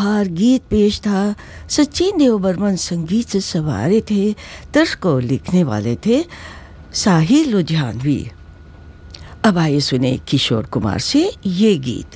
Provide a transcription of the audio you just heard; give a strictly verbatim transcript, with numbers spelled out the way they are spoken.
उपहार गीत पेश था। सचिन देव बर्मन संगीत से सवारे थे। तर्ज को लिखने वाले थे साहिर लुधियानवी। अब आइए सुने किशोर कुमार से ये गीत।